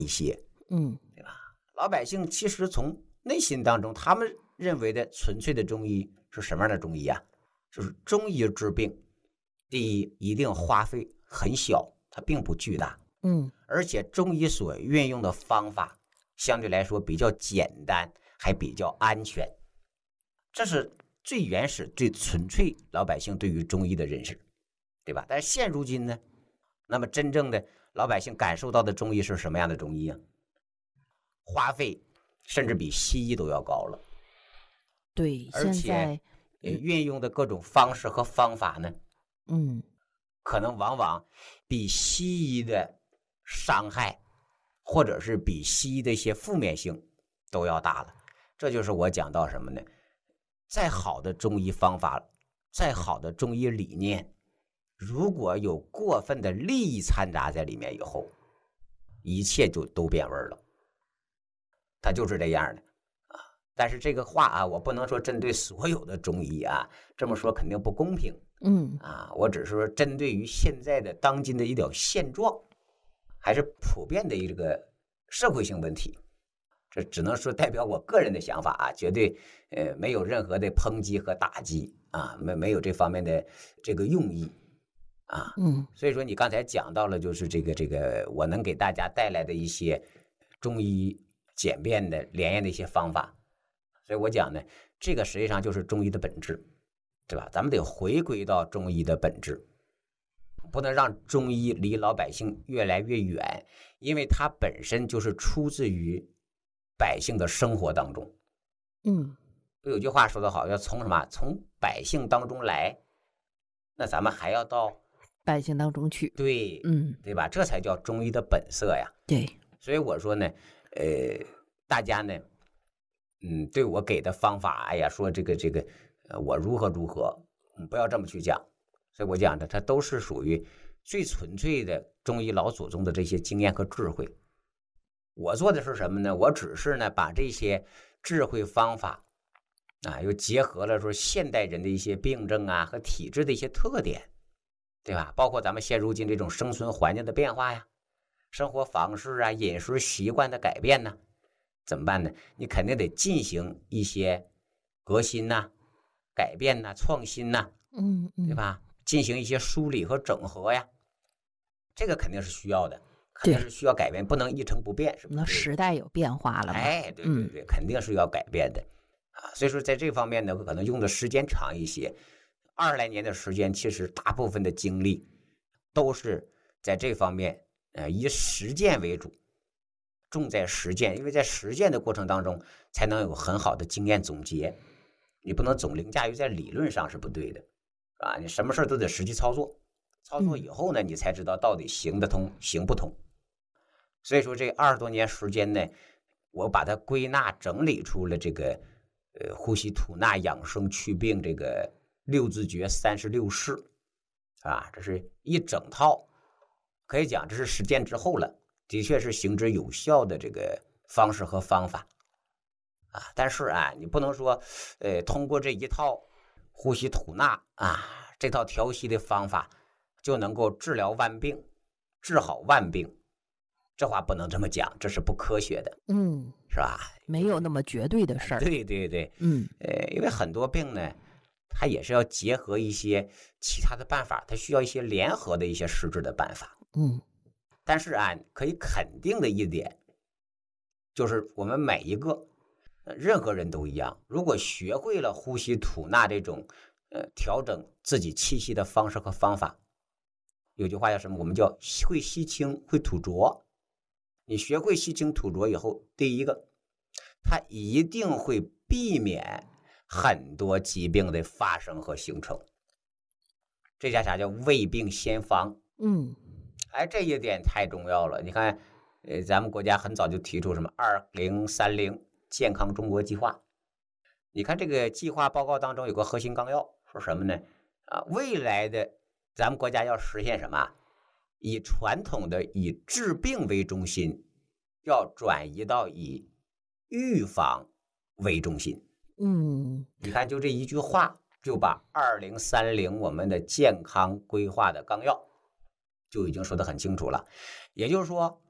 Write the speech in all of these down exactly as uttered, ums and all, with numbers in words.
一些， 嗯， 对吧？老百姓其实从内心当中，他们认为的纯粹的中医是什么样的中医啊？就是中医治病，第一一定花费很小，它并不巨大， 嗯， 而且中医所运用的方法相对来说比较简单，还比较安全，这是最原始、最纯粹老百姓对于中医的认识，对吧？但是现如今呢，那么真正的老百姓感受到的中医是什么样的中医啊？花费甚至比西医都要高了， 对， 而且现在， 呃运用的各种方式和方法呢， 嗯， 可能往往比西医的伤害，或者是比西医的一些负面性都要大了。这就是我讲到什么呢？再好的中医方法，再好的中医理念，如果有过分的利益掺杂在里面以后，一切就都变味了。它就是这样的啊。但是这个话啊，我不能说针对所有的中医啊，这么说肯定不公平。 嗯， 啊，我只是说针对于现在的当今的一点现状，还是普遍的一个社会性问题。这只能说代表我个人的想法啊，绝对呃没有任何的抨击和打击啊，没没有这方面的这个用意啊。 嗯， 所以说你刚才讲到了，就是这个这个我能给大家带来的一些中医简便的连验的一些方法，所以我讲呢，这个实际上就是中医的本质，对吧？咱们得回归到中医的本质，不能让中医离老百姓越来越远，因为它本身就是出自于百姓的生活当中。 嗯， 有句话说得好，要从什么？从百姓当中来，那咱们还要到百姓当中去， 对， 嗯， 对吧？这才叫中医的本色呀。 对， 所以我说呢，呃，大家呢，嗯，对我给的方法，哎呀，说这个这个，呃，我如何如何，嗯，不要这么去讲。所以我讲的，它都是属于最纯粹的中医老祖宗的这些经验和智慧。我做的是什么呢？我只是呢，把这些智慧方法啊，又结合了说现代人的一些病症啊和体质的一些特点，对吧？包括咱们现如今这种生存环境的变化呀，生活方式啊、饮食习惯的改变呢，怎么办呢？你肯定得进行一些革新呐、啊、改变呐、啊、创新呐、啊， 嗯嗯， 对吧？进行一些梳理和整合呀，这个肯定是需要的，肯定是需要改变，不能一成不变，是不是？ 那时代有变化了嘛？ 哎，对对对，嗯、肯定是要改变的啊。所以说，在这方面呢，可能用的时间长一些，二十来年的时间，其实大部分的精力都是在这方面。呃，以实践为主，重在实践，因为在实践的过程当中，才能有很好的经验总结。你不能总凌驾于在理论上是不对的，啊，你什么事都得实际操作，操作以后呢，你才知道到底行得通，行不通。所以说，这二十多年时间呢，我把它归纳整理出了这个，呃，呼吸吐纳养生祛病这个六字诀三十六式，啊，这是一整套。可以讲这是实践之后了，的确是行之有效的这个方式和方法啊。但是啊，你不能说，呃，通过这一套呼吸吐纳啊，这套调息的方法就能够治疗万病，治好万病，这话不能这么讲，这是不科学的， 嗯， 是吧？ 没有那么绝对的事儿。 对对对， 嗯， 呃，因为很多病呢，它也是要结合一些其他的办法，它需要一些联合的一些实质的办法。 嗯， 但是啊，可以肯定的一点，就是我们每一个任何人都一样，如果学会了呼吸吐纳这种呃调整自己气息的方式和方法，有句话叫什么？我们叫会吸清，会吐浊。你学会吸清吐浊以后，第一个，它一定会避免很多疾病的发生和形成。这叫啥？叫未病先防。 嗯。 哎，这一点太重要了。你看，呃，咱们国家很早就提出什么二零三零健康中国计划。你看这个计划报告当中有个核心纲要，说什么呢？啊，未来的咱们国家要实现什么？以传统的以治病为中心，要转移到以预防为中心。 嗯， 你看，就这一句话，就把二零三零我们的健康规划的纲要就已经说得很清楚了。也就是说，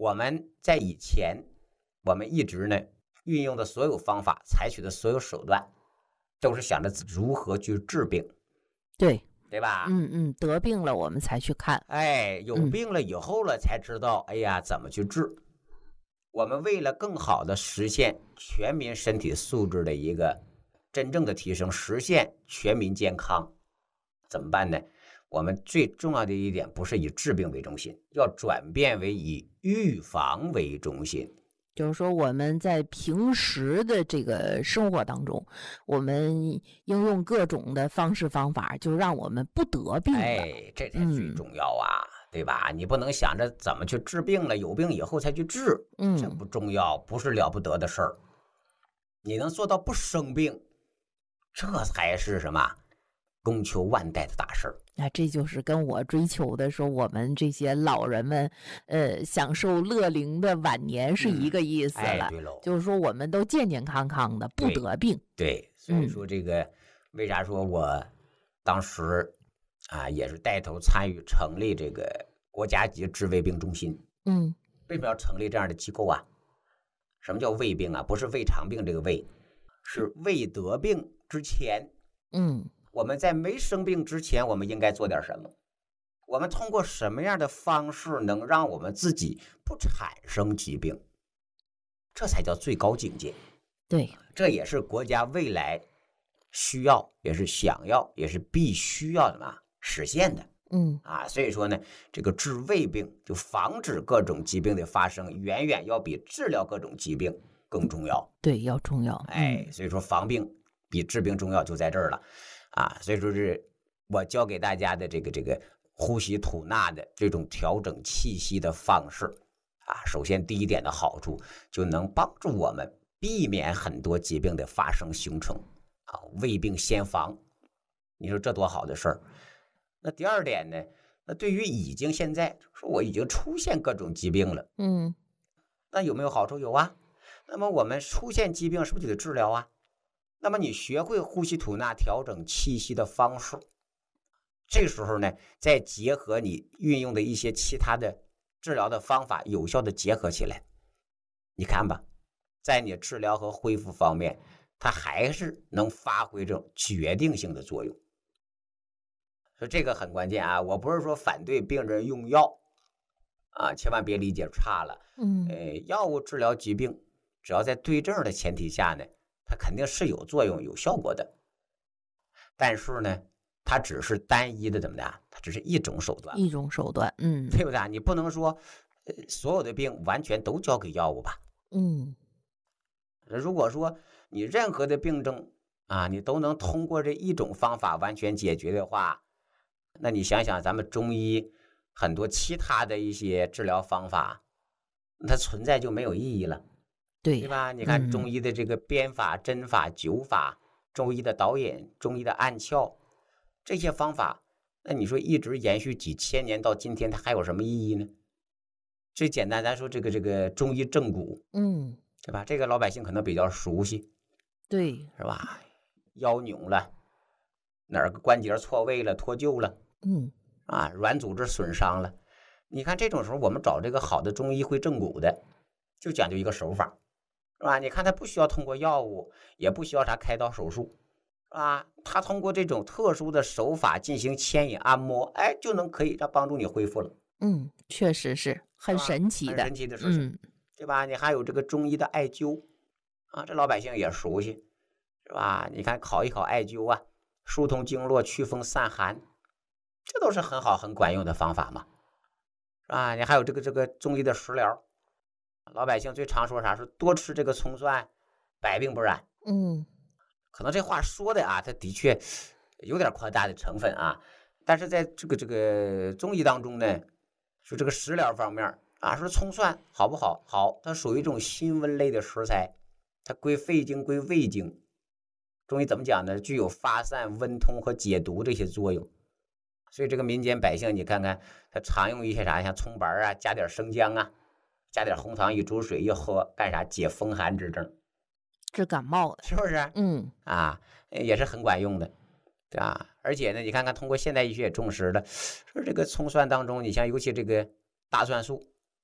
我们在以前，我们一直呢运用的所有方法，采取的所有手段，都是想着如何去治病， 对， 对吧？ 嗯嗯，得病了我们才去看， 哎，有嗯病了以后了才知道，哎呀，怎么去治。我们为了更好的实现全民身体素质的一个真正的提升，实现全民健康，怎么办呢？我们最重要的一点不是以治病为中心，要转变为以预防为中心。 就是说我们在平时的这个生活当中，我们应用各种的方式方法，就让我们不得病了。 哎，这才最嗯重要啊，对吧？你不能想着怎么去治病了，有病以后才去治，这嗯， 不重要，不是了不得的事儿。你能做到不生病，这才是什么功求万代的大事儿。 那这就是跟我追求的说，我们这些老人们，呃，享受乐龄的晚年是一个意思哎， 了。 对喽， 就是说我们都健健康康的，不对得病。 对，所以嗯说这个，为啥说我当时啊也是带头参与成立这个国家级治胃病中心？ 嗯为什么要成立这样的机构啊？什么叫胃病啊？不是胃肠病这个胃，是未得病之前， 嗯我们在没生病之前，我们应该做点什么？我们通过什么样的方式能让我们自己不产生疾病？这才叫最高境界。 对， 这也是国家未来需要，也是想要，也是必须要的嘛实现的嗯啊。所以说呢，这个治胃病就防止各种疾病的发生，远远要比治疗各种疾病更重要。 对，要重要。 哎， 嗯所以说防病比治病重要就在这儿了啊。所以说是我教给大家的这个这个呼吸吐纳的这种调整气息的方式啊。首先第一点的好处就能帮助我们避免很多疾病的发生形成啊，未病先防，你说这多好的事儿。那第二点呢，那对于已经现在说我已经出现各种疾病了， 嗯那有没有好处？有啊。那么我们出现疾病是不是就得治疗啊？那么你学会呼吸吐纳调整气息的方式，这时候呢，再结合你运用的一些其他的治疗的方法，有效的结合起来，你看吧，在你治疗和恢复方面，它还是能发挥这种决定性的作用。所以这个很关键啊！我不是说反对病人用药啊，千万别理解差了。 嗯呃，药物治疗疾病，只要在对症的前提下呢，它肯定是有作用、有效果的。但是呢，它只是单一的，怎么的？它只是一种手段， 一种手段。嗯对不对啊？你不能说，呃，所有的病完全都交给药物吧？ 嗯如果说你任何的病症啊，你都能通过这一种方法完全解决的话，那你想想，咱们中医很多其他的一些治疗方法，它存在就没有意义了。 对对吧？你看嗯中医的这个鞭法、针法、灸法，中医的导引、中医的按窍，这些方法，那你说一直延续几千年到今天，它还有什么意义呢？最简单，咱说这个这个中医正骨， 嗯， 对吧？这个老百姓可能比较熟悉， 对， 是吧？腰扭了，哪儿个关节错位了、脱臼了嗯啊，软组织损伤了，你看这种时候，我们找这个好的中医会正骨的，就讲究一个手法。是吧？你看他不需要通过药物，也不需要啥开刀手术，是吧？他通过这种特殊的手法进行牵引按摩，哎，就能可以让帮助你恢复了。 嗯，确实是很是吧神奇的， 很神奇的事情， 嗯对吧？你还有这个中医的艾灸啊，这老百姓也熟悉，是吧？你看考一考艾灸啊，疏通经络、祛风散寒，这都是很好很管用的方法嘛，是吧？你还有这个这个中医的食疗。老百姓最常说啥？说多吃这个葱蒜，百病不染。 嗯可能这话说的啊，它的确有点夸大的成分啊。但是在这个这个中医当中呢，说这个食疗方面啊，说葱蒜好不好？好，它属于一种辛温类的食材，它归肺经归胃经。中医怎么讲呢？具有发散、温通和解毒这些作用。所以这个民间百姓，你看看他常用一些啥，像葱白啊，加点生姜啊。加点红糖一煮水一喝，干啥？解风寒之症， 治感冒的， 是不是？ 嗯啊，也是很管用的，对吧？而且呢，你看看通过现代医学也重视了，说这个葱蒜当中，你像尤其这个大蒜素，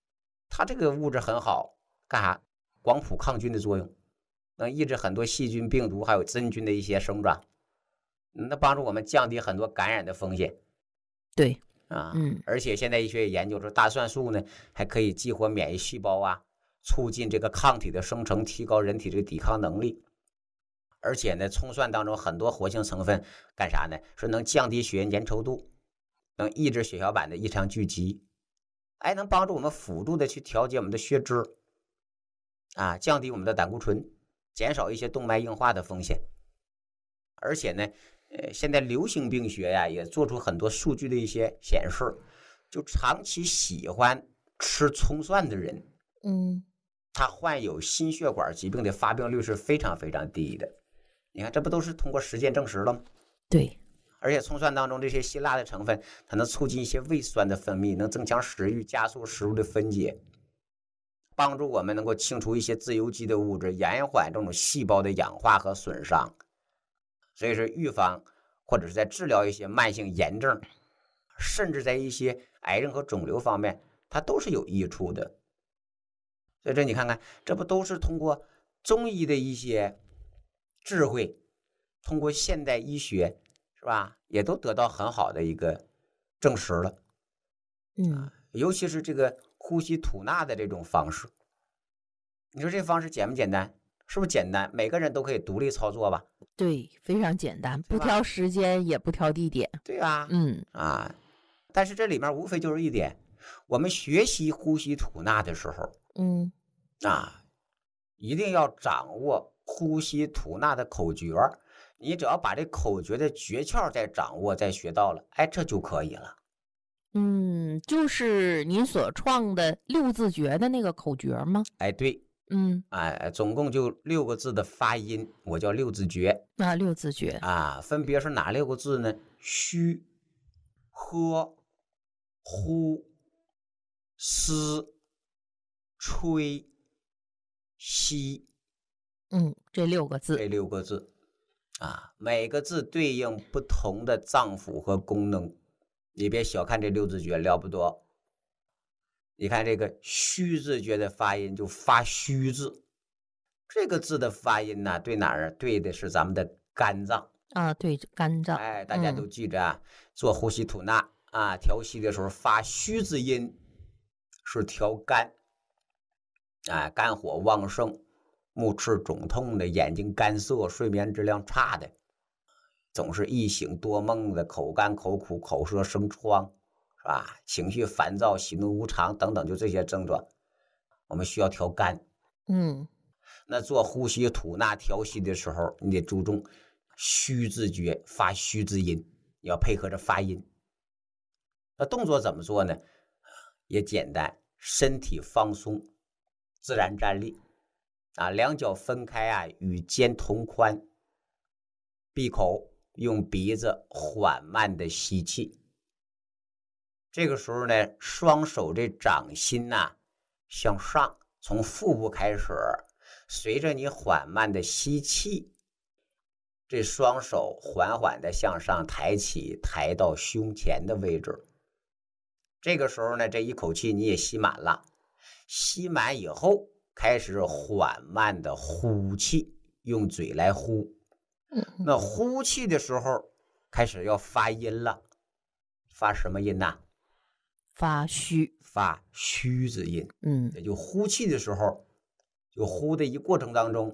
它这个物质很好，干啥？广谱抗菌的作用，能抑制很多细菌、病毒还有真菌的一些生长，那帮助我们降低很多感染的风险。 对， 啊， 嗯， 而且现在医学也研究说，大蒜素呢还可以激活免疫细胞啊，促进这个抗体的生成，提高人体这个抵抗能力。而且呢，葱蒜当中很多活性成分干啥呢？说能降低血液粘稠度，能抑制血小板的异常聚集，哎，能帮助我们辅助的去调节我们的血脂，啊，降低我们的胆固醇，减少一些动脉硬化的风险。而且呢，呃，现在流行病学呀也做出很多数据的一些显示，就长期喜欢吃葱蒜的人， 嗯， 他患有心血管疾病的发病率是非常非常低的。你看，这不都是通过实践证实了吗？ 对， 而且葱蒜当中这些辛辣的成分，它能促进一些胃酸的分泌，能增强食欲，加速食物的分解，帮助我们能够清除一些自由基的物质，延缓这种细胞的氧化和损伤。所以说，预防或者是在治疗一些慢性炎症，甚至在一些癌症和肿瘤方面，它都是有益处的。所以这你看看，这不都是通过中医的一些智慧，通过现代医学，是吧？也都得到很好的一个证实了。 嗯， 尤其是这个呼吸吐纳的这种方式，你说这方式简不简单？是不是简单？每个人都可以独立操作吧？ 对，非常简单，不对吧挑时间，也不挑地点。 对啊， 嗯啊，但是这里面无非就是一点，我们学习呼吸吐纳的时候嗯， 啊，一定要掌握呼吸吐纳的口诀儿。你只要把这口诀的诀窍再掌握、再学到了，哎，这就可以了。 嗯，就是您所创的六字诀的那个口诀吗？ 哎，对， 嗯， 哎，总共就六个字的发音，我叫六字诀啊，六字诀。 啊，分别是哪六个字呢？虚、喝、呼、吸、吹、吸， 嗯，这六个字。 这六个字啊，每个字对应不同的脏腑和功能。你别小看这六字诀，了不得。你看这个虚字诀的发音，就发虚字，这个字的发音呢，对哪儿？对的是咱们的肝脏啊，对，肝脏。 哎，大家都记着啊，嗯、做呼吸吐纳啊，调息的时候发虚字音是调肝，哎，肝火旺盛，目赤肿痛的，眼睛干涩，睡眠质量差的，总是易醒多梦的，口干口苦，口舌生疮，是吧？情绪烦躁，喜怒无常等等，就这些症状，我们需要调肝。 嗯， 那做呼吸吐纳调息的时候，你得注重虚字诀，发虚字音，你要配合着发音。那动作怎么做呢？也简单，身体放松，自然站立啊，两脚分开啊，与肩同宽，闭口，用鼻子缓慢的吸气。这个时候呢，双手这掌心呐、啊、向上，从腹部开始，随着你缓慢的吸气，这双手缓缓的向上抬起，抬到胸前的位置。这个时候呢，这一口气你也吸满了，吸满以后开始缓慢的呼气，用嘴来呼。那呼气的时候开始要发音了，发什么音呢？ 发虚， 发虚字音。 嗯， 也就呼气的时候，就呼的一过程当中，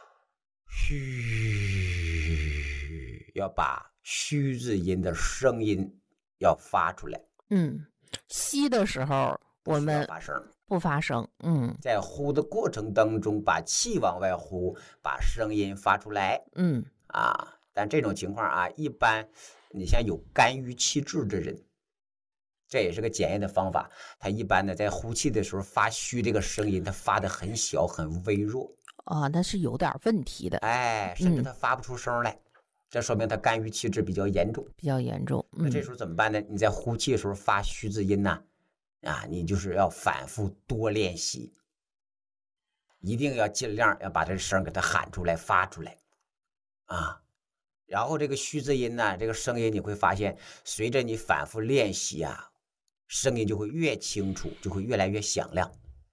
嘘，要把虚字音的声音要发出来。 嗯，吸的时候我们发声不发声，嗯， 在呼的过程当中，把气往外呼，把声音发出来， 嗯啊，但这种情况啊，一般你像有肝郁气滞的人，这也是个检验的方法。他一般呢在呼气的时候发虚，这个声音他发的很小很微弱啊，那是有点问题的， 哎，甚至他发不出声来，嗯、这说明他肝郁气滞比较严重， 比较严重。嗯、 那这时候怎么办呢？你在呼气的时候发虚字音呐、啊，啊，你就是要反复多练习，一定要尽量要把这声给它喊出来发出来啊。然后这个虚字音呢，这个声音你会发现，随着你反复练习啊，声音就会越清楚，就会越来越响亮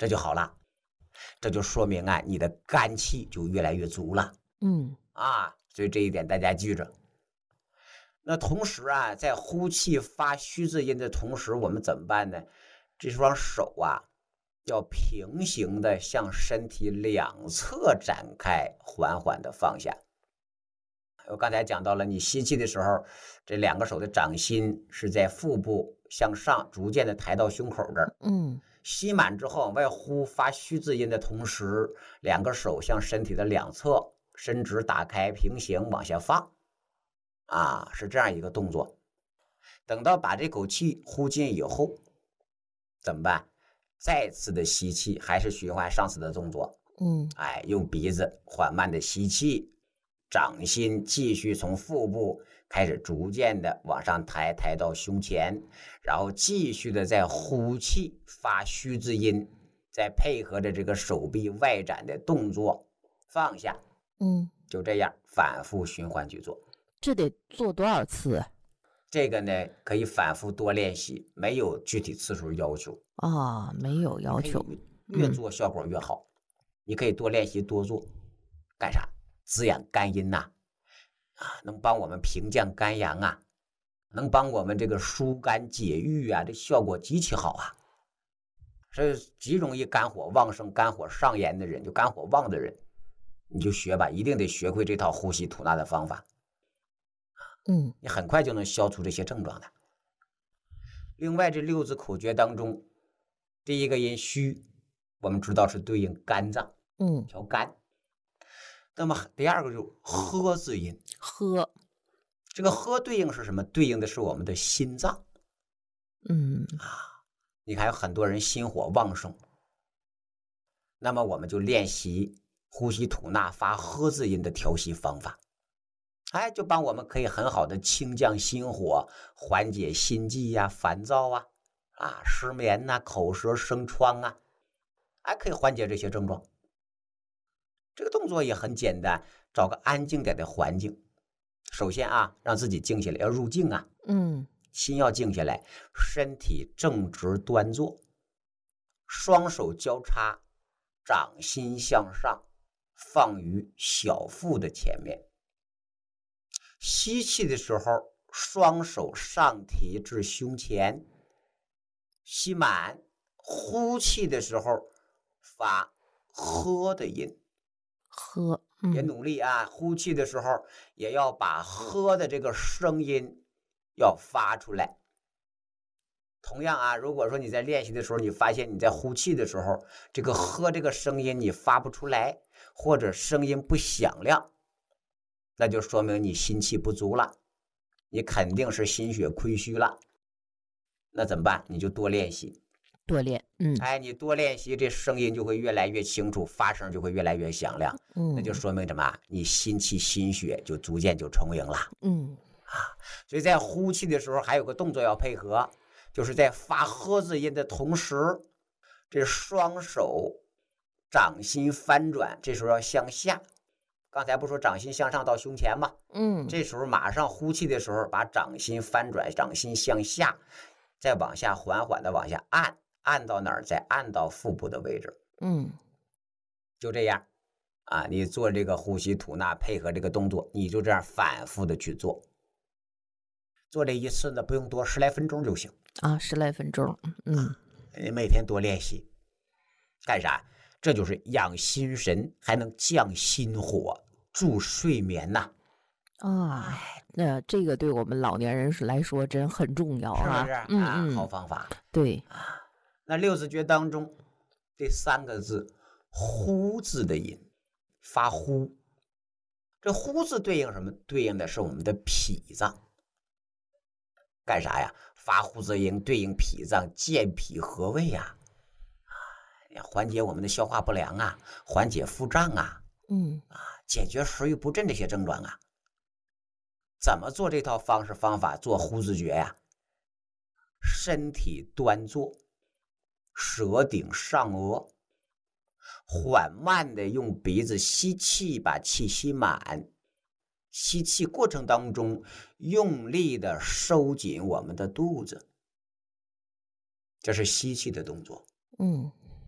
这就好了，这就说明啊，你的肝气就越来越足了。 嗯啊，所以这一点大家记着。那同时啊，在呼气发虚字音的同时，我们怎么办呢？这双手啊，要平行的向身体两侧展开，缓缓的放下。我刚才讲到了，你吸气的时候，这两个手的掌心是在腹部向上，逐渐的抬到胸口这儿。 嗯， 吸满之后，往外呼发虚字音的同时，两个手向身体的两侧伸直、打开、平行往下放，啊，是这样一个动作。等到把这口气呼进以后，怎么办？再次的吸气，还是循环上次的动作。 嗯， 哎，用鼻子缓慢的吸气，掌心继续从腹部开始逐渐的往上抬，抬到胸前，然后继续的在呼气发虚字音，再配合着这个手臂外展的动作放下。 嗯， 就这样反复循环去做。 这得做多少次这个呢，可以反复多练习，没有具体次数要求啊？没有要求， 越做效果越好。嗯、你可以多练习多做，干啥？滋养肝阴呐、啊，啊，能帮我们平降肝阳啊，能帮我们这个疏肝解郁啊，这效果极其好啊。是极容易肝火旺盛、肝火上炎的人，就肝火旺的人，你就学吧，一定得学会这套呼吸吐纳的方法。 嗯， 你很快就能消除这些症状的。另外，这六字口诀当中，第一个音虚，我们知道是对应肝脏， 嗯， 调肝。那么第二个就呵字音， 呵， 这个呵对应是什么？对应的是我们的心脏。 嗯啊，你看有很多人心火旺盛，那么我们就练习呼吸吐纳发呵字音的调息方法。哎，就帮我们可以很好的清降心火，缓解心悸呀、啊、烦躁啊、啊失眠呐、啊、口舌生疮啊，还可以缓解这些症状。这个动作也很简单，找个安静点的环境。首先啊，让自己静下来，要入静啊， 嗯， 心要静下来，身体正直端坐，双手交叉，掌心向上，放于小腹的前面。吸气的时候，双手上提至胸前，吸满；呼气的时候，发呵的音。 呵，嗯、 也努力啊，呼气的时候也要把呵的这个声音要发出来。同样啊，如果说你在练习的时候，你发现你在呼气的时候，这个呵这个声音你发不出来，或者声音不响亮，那就说明你心气不足了，你肯定是心血亏虚了。那怎么办？你就多练习， 多练，嗯， 哎，你多练习，这声音就会越来越清楚，发声就会越来越响亮。 嗯， 那就说明什么？你心气心血就逐渐就充盈了。 嗯啊，所以在呼气的时候还有个动作要配合，就是在发呵字音的同时，这双手掌心翻转，这时候要向下。刚才不说掌心向上到胸前吗？ 嗯， 这时候马上呼气的时候，把掌心翻转，掌心向下，再往下缓缓的往下按，按到哪儿？再按到腹部的位置。 嗯， 就这样啊，你做这个呼吸吐纳，配合这个动作，你就这样反复的去做。做这一次呢，不用多，十来分钟就行啊，十来分钟，嗯， 你每天多练习，干啥？这就是养心神，还能降心火，助睡眠呐。 啊，那这个对我们老年人来说真很重要啊， 是不是？ 嗯啊， 嗯， 好方法。 对啊，那六字诀当中，这三个字“呼”字的音，发呼。这“呼”字对应什么？对应的是我们的脾脏。干啥呀？发呼字音对应脾脏，健脾和胃呀、啊，缓解我们的消化不良啊，缓解腹胀啊， 嗯啊，解决食欲不振这些症状啊。怎么做这套方式方法？做呼字诀呀、啊？身体端坐，舌顶上颚，缓慢的用鼻子吸气，把气吸满。吸气过程当中，用力的收紧我们的肚子，这是吸气的动作。 嗯，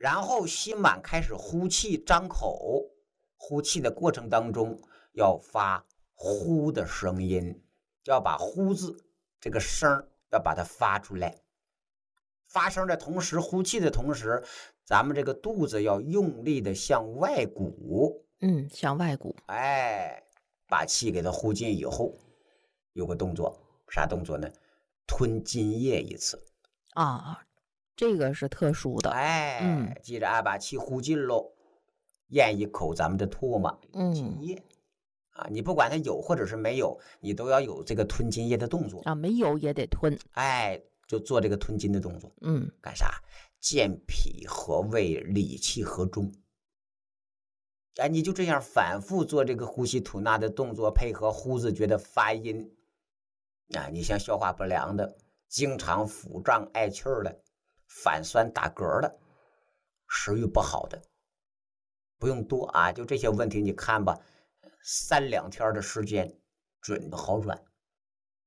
然后吸满开始呼气，张口。呼气的过程当中要发呼的声音，要把呼字这个声要把它发出来。发声的同时，呼气的同时，咱们这个肚子要用力的向外鼓， 嗯，向外鼓， 哎，把气给它呼进以后，有个动作，啥动作呢？吞津液一次啊，这个是特殊的， 哎， 嗯， 记着啊，把气呼进喽，咽一口咱们的唾沫，津液、嗯、啊，你不管它有或者是没有，你都要有这个吞津液的动作啊，没有也得吞， 哎，就做这个吞津的动作， 嗯， 干啥？健脾和胃，理气和中。哎，你就这样反复做这个呼吸吐纳的动作，配合呼字诀的发音啊，你像消化不良的、经常腹胀爱气儿的、反酸打嗝的、食欲不好的，不用多啊，就这些问题你看吧，三两天的时间准好转。